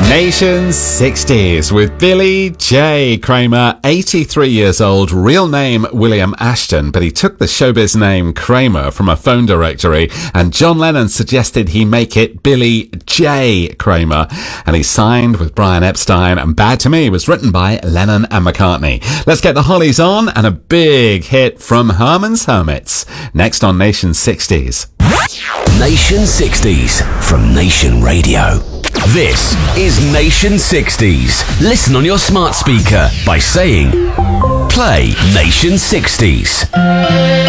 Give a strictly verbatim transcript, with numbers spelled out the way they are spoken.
Nation sixties with Billy J. Kramer, eighty-three years old, real name William Ashton, but he took the showbiz name Kramer from a phone directory, and John Lennon suggested he make it Billy J. Kramer, and he signed with Brian Epstein, and Bad to Me was written by Lennon and McCartney. Let's get the Hollies on, and a big hit from Herman's Hermits, next on Nation sixties. Nation sixties from Nation Radio. This is Nation sixties. Listen on your smart speaker by saying, play Nation sixties.